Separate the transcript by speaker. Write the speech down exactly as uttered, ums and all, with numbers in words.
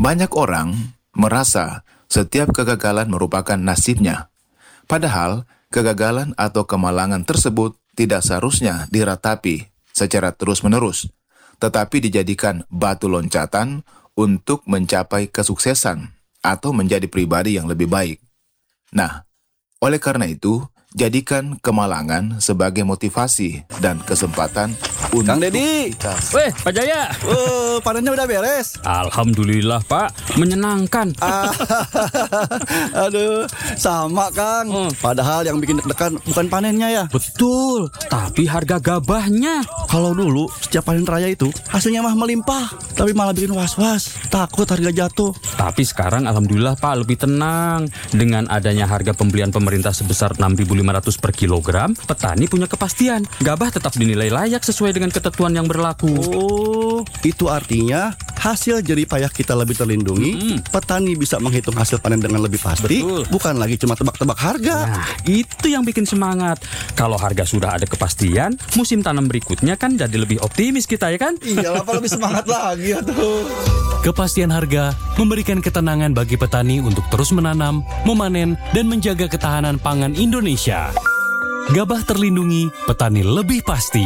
Speaker 1: Banyak orang merasa setiap kegagalan merupakan nasibnya. Padahal, kegagalan atau kemalangan tersebut tidak seharusnya diratapi secara terus-menerus, tetapi dijadikan batu loncatan untuk mencapai kesuksesan atau menjadi pribadi yang lebih baik. Nah, oleh karena itu, jadikan kemalangan sebagai motivasi dan kesempatan untuk
Speaker 2: Kang Dedi.
Speaker 1: kita.
Speaker 3: Weh, Pak Jaya.
Speaker 2: Oh, panennya udah beres.
Speaker 3: Alhamdulillah, Pak. Menyenangkan.
Speaker 2: Ah, aduh, sama Kang.
Speaker 3: Hmm.
Speaker 2: Padahal yang bikin deg-degan bukan panennya ya.
Speaker 3: Betul, tapi harga gabahnya.
Speaker 2: Kalau dulu setiap panen raya itu hasilnya mah melimpah, tapi malah bikin was-was, takut harga jatuh.
Speaker 3: Tapi sekarang Alhamdulillah, Pak, lebih tenang. Dengan adanya harga pembelian pemerintah sebesar enam ribu lima ratus per kilogram, petani punya kepastian. Gabah tetap dinilai layak sesuai dengan ketentuan yang berlaku.
Speaker 2: Oh, itu artinya hasil jerih payah kita lebih terlindungi.
Speaker 3: Mm-mm.
Speaker 2: Petani bisa menghitung hasil panen dengan lebih pasti.
Speaker 3: Betul.
Speaker 2: Bukan lagi cuma tebak-tebak harga.
Speaker 3: Nah, itu yang bikin semangat. Kalau harga sudah ada kepastian, musim tanam berikutnya kan jadi lebih optimis kita, ya kan?
Speaker 2: Iyalah, apa lebih semangat lagi ya tuh.
Speaker 4: Kepastian harga memberikan ketenangan bagi petani untuk terus menanam, memanen, dan menjaga ketahanan pangan Indonesia. Gabah terlindungi, petani lebih pasti.